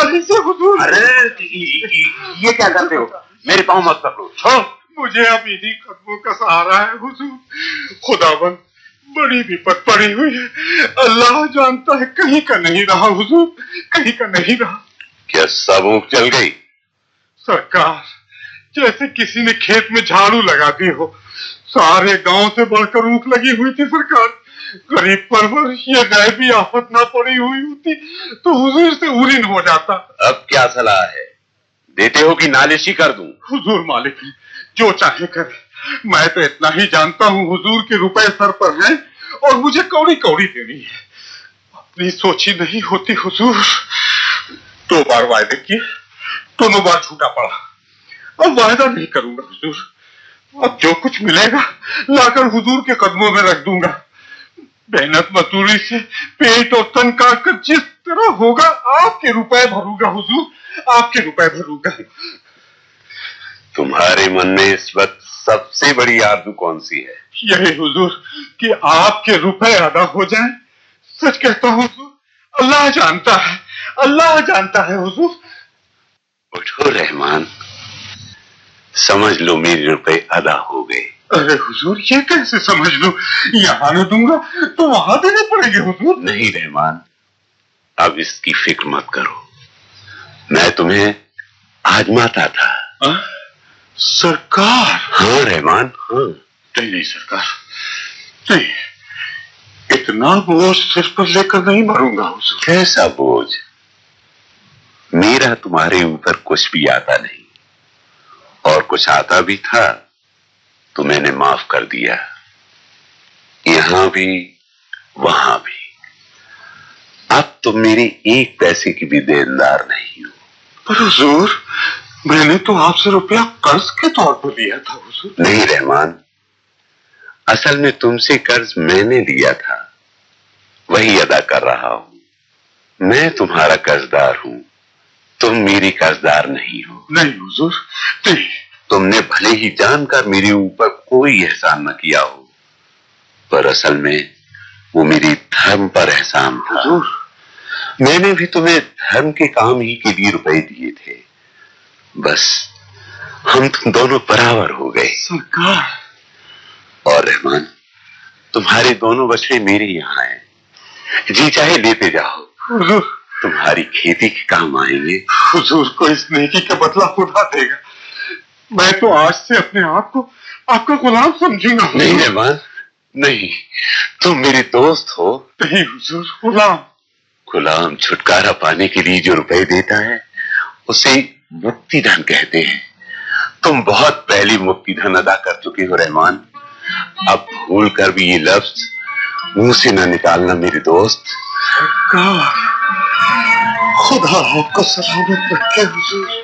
लीजिए हुजूर। अरे ये क्या करते हो? मेरे पाँव मत पकड़ो, छोड़ो। मुझे अब इन्हीं कदमों का सहारा है हुजूर। खुदावन, बड़ी विपत पड़ी हुई है, अल्लाह जानता है। कहीं का नहीं रहा हुजूर, कहीं का नहीं रहा। क्या सब ऊँख जल गई? सरकार, जैसे किसी ने खेत में झाड़ू लगा दी हो। सारे गांव से बढ़कर ऊँख लगी हुई थी सरकार। गरीब परवर, ये गैबी आफत ना पड़ी हुई होती तो हुजूर से उरीन हो जाता। अब क्या सलाह है? देते हो कि नालिशी कर दूं? हुजूर मालिक है, जो चाहे करे। मैं तो इतना ही जानता हूँ, हुजूर के रुपए सर पर हैं और मुझे कौड़ी कौड़ी देनी है। अपनी सोची नहीं होती हुजूर। 2 बार वायदे किए, दोनों बार झूठा पड़ा। अब वायदा नहीं करूंगा हुजूर। अब जो कुछ मिलेगा लाकर हुजूर के कदमों में रख दूंगा। मेहनत मजदूरी से पेट और तन काट कर जिस तरह होगा आपके रुपए भरूंगा हुजूर, आपके रुपए भरूंगा। तुम्हारे मन में इस वक्त सबसे बड़ी आरज़ू कौन सी है? यही हुजूर कि आपके रुपए अदा हो जाएं। सच कहता हूँ हुजूर, अल्लाह जानता है, अल्लाह जानता है हुजूर। उठो रहमान, समझ लो मेरे रुपए अदा हो गए। अरे हुजूर, ये कैसे समझ लो? यहाँ न दूंगा तो वहां देने पड़ेंगे हुजूर। नहीं रहमान, अब इसकी फिक्र मत करो। मैं तुम्हें आजमाता था। सरकार? हाँ रहमान, हाँ। नहीं सरकार, नहीं, इतना बोझ सिर पर लेकर नहीं मरूंगा हुजूर। कैसा बोझ? मेरा तुम्हारे ऊपर कुछ भी आता नहीं, और कुछ आता भी था तो मैंने माफ कर दिया। यहां भी वहां भी। अब तुम मेरे एक पैसे की भी देनदार नहीं हो। पर हुजूर, मैंने तो आपसे रुपया कर्ज के तौर पर लिया था हुजूर। नहीं रहमान, असल में तुमसे कर्ज मैंने लिया था, वही अदा कर रहा हूं। मैं तुम्हारा कर्जदार हूं, तुम मेरी कर्जदार नहीं हो। नहीं हुजूर, नहीं। तुमने भले ही जानकर मेरे ऊपर कोई एहसान न किया हो, पर असल में वो मेरी धर्म पर एहसान था। हुजूर, मैंने भी तुम्हें धर्म के काम ही के लिए रुपए दिए थे। बस हम तुम दोनों बराबर हो गए। सरकार। और रहमान, तुम्हारे दोनों बछड़े मेरे यहाँ हैं, जी चाहे लेते जाओ। हुजूर, तुम्हारी खेती के काम आएंगे। हुजूर को इस नेकी का बदला खुदा देगा। मैं तो आज से अपने आप को आपका गुलाम समझूंगा। नहीं रहमान, नहीं, तुम मेरे दोस्त हो। नहीं हुजूर, गुलाम। गुलाम छुटकारा पाने के लिए जो रुपए देता है उसे मुक्ति धन कहते हैं। तुम बहुत पहले मुक्ति धन अदा कर चुके हो रहमान। अब भूल कर भी ये लफ्ज मुंह से न निकालना मेरे दोस्त। खुदा आपको सलामत रखे हुजूर।